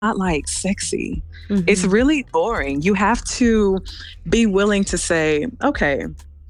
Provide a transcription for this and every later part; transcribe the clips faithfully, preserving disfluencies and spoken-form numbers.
not like sexy. It's Mm-hmm. really boring. You have to be willing to say, okay,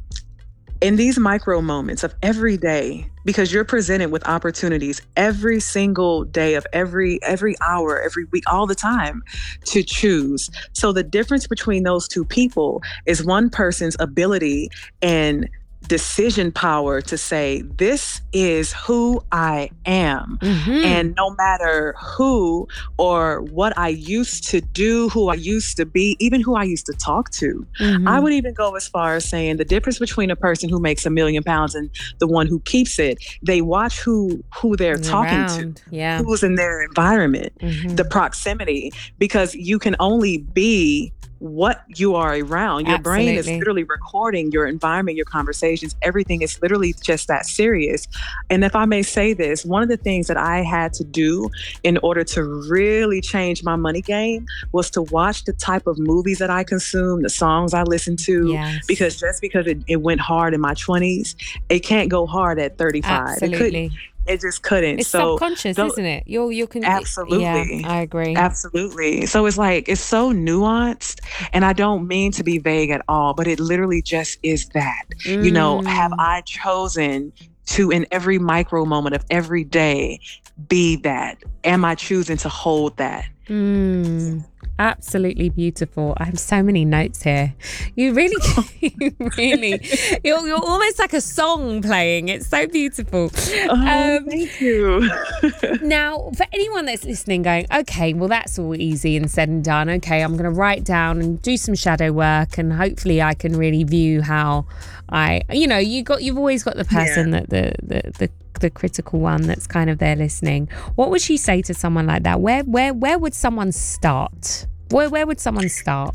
in these micro moments of every day, because you're presented with opportunities every single day of every every hour, every week, all the time to choose. So the difference between those two people is one person's ability and decision power to say, this is who I am. Mm-hmm. And no matter who or what I used to do, who I used to be, even who I used to talk to, I Mm-hmm. would even go as far as saying the difference between a person who makes a million pounds and the one who keeps it, they watch who who they're talking to, Around. Yeah. who's in their environment, the Mm-hmm. proximity, because you can only be what you are around. Your brain is Absolutely. literally recording your environment, your conversations, everything is literally just that serious. And if I may say this, one of the things that I had to do in order to really change my money game was to watch the type of movies that I consume, the songs I listen to, Yes. because just because it, it went hard in my twenties, it can't go hard at thirty-five. It couldn't. Absolutely. It just couldn't. It's So, subconscious, go, isn't it? You're you can yeah, absolutely. I agree. Absolutely. So it's like, it's so nuanced. And I don't mean to be vague at all, but it literally just is that. You know, have Mm. I chosen to, in every micro moment of every day, be that? Am I choosing to hold that? Mm. Absolutely beautiful. I have so many notes here. You really, you really, you're, you're almost like a song playing. It's so beautiful. Oh, Um, thank you. Now, for anyone that's listening going, okay, well, that's all easy and said and done. Okay, I'm going to write down and do some shadow work, and hopefully I can really view how I, you know, you got, you've always got the person Yeah. that the, the, the, the critical one that's kind of there listening. What would you say to someone like that? Where, where, where would someone start? Where, where would someone start?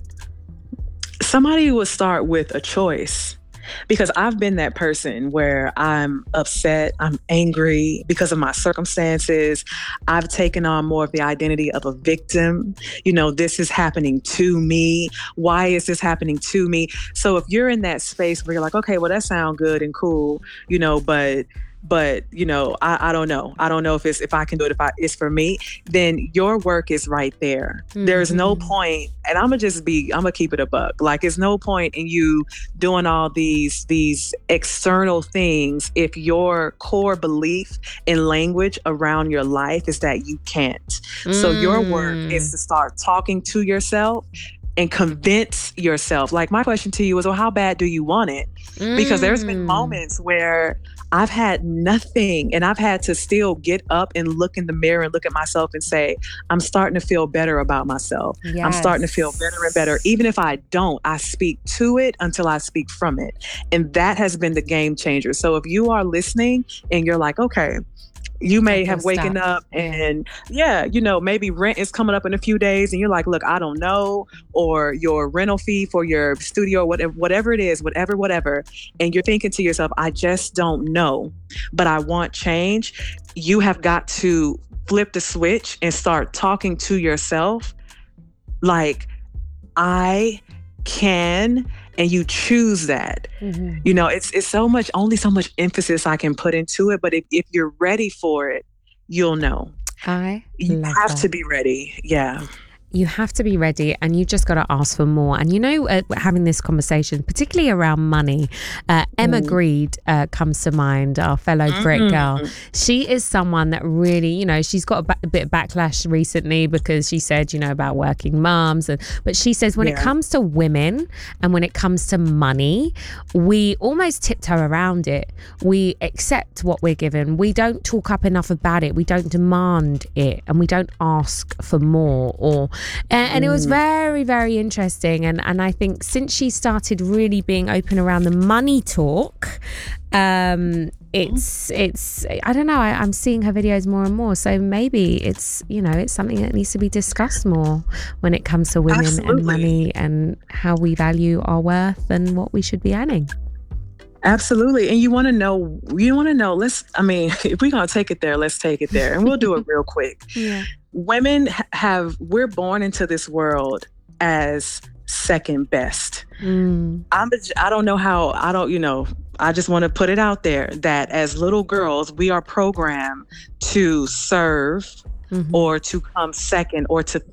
Somebody would start with a choice. Because I've been that person where I'm upset, I'm angry because of my circumstances. I've taken on more of the identity of a victim. You know, this is happening to me. Why is this happening to me? So if you're in that space where you're like, okay, well, that sounds good and cool, you know, but but you know, I, I don't know. I don't know if it's if I can do it, if I it's for me, then your work is right there. There's no Mm-hmm. point, and I'm gonna just be, I'm gonna keep it a buck. Like, it's no point in you doing all these these external things if your core belief in language around your life is that you can't. So your work is Mm. to start talking to yourself and convince yourself. Like, my question to you is, well, how bad do you want it? Because there's been Mm. moments where I've had nothing and I've had to still get up and look in the mirror and look at myself and say, I'm starting to feel better about myself. I'm starting to feel better and better. Yes. Even if I don't, I speak to it until I speak from it. And that has been the game changer. So if you are listening and you're like, okay, you I may feel have waken stuck. up Yeah. and yeah, you know, maybe rent is coming up in a few days and you're like, look, I don't know, or your rental fee for your studio, whatever, whatever it is, whatever, whatever. And you're thinking to yourself, I just don't know, but I want change. You have got to flip the switch and start talking to yourself like, I can, and you choose that. Mm-hmm. You know, it's it's so much, only so much emphasis I can put into it. But if, if you're ready for it, you'll know. I You love have that. to be ready. Yeah. You have to be ready, and you just got to ask for more. And you know, uh, having this conversation, particularly around money, uh, Emma Mm. Greed uh, comes to mind, our fellow Brit girl. Mm. She is someone that really, you know, she's got a, ba- a bit of backlash recently because she said, you know, about working mums. And, but she says when it Yeah. comes to women and when it comes to money, we almost tiptoe around it. We accept what we're given. We don't talk up enough about it. We don't demand it, and we don't ask for more. Or and, and it was Mm. very, very interesting. And and I think since she started really being open around the money talk, um, it's it's I don't know. I, I'm seeing her videos more and more. So maybe it's, you know, it's something that needs to be discussed more when it comes to women and Absolutely. money and how we value our worth and what we should be earning. Absolutely. And you want to know, you want to know, let's, I mean, if we're going to take it there, let's take it there. And we'll do it real quick. Yeah. Women ha- have, we're born into this world as second best. Mm. I'm, a- I don't know how, I don't, you know, I just want to put it out there that as little girls, we are programmed to serve Mhm. or to come second or to